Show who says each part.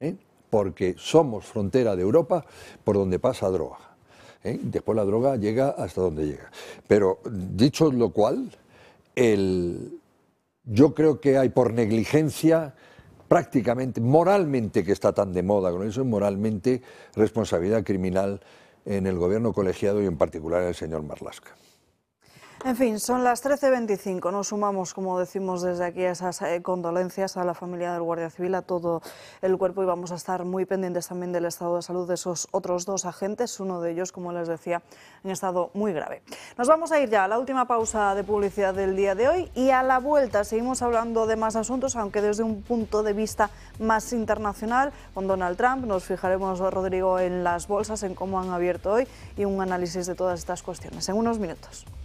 Speaker 1: porque somos frontera de Europa por donde pasa droga. Después la droga llega hasta donde llega. Pero dicho lo cual, yo creo que hay por negligencia prácticamente, moralmente, que está tan de moda con eso, moralmente responsabilidad criminal en el gobierno colegiado y en particular en el señor Marlaska.
Speaker 2: En fin, son las 13:25. Nos sumamos, como decimos desde aquí, a esas condolencias a la familia del Guardia Civil, a todo el cuerpo, y vamos a estar muy pendientes también del estado de salud de esos otros dos agentes, uno de ellos, como les decía, en estado muy grave. Nos vamos a ir ya a la última pausa de publicidad del día de hoy y a la vuelta seguimos hablando de más asuntos, aunque desde un punto de vista más internacional. Con Donald Trump nos fijaremos, Rodrigo, en las bolsas, en cómo han abierto hoy y un análisis de todas estas cuestiones en unos minutos.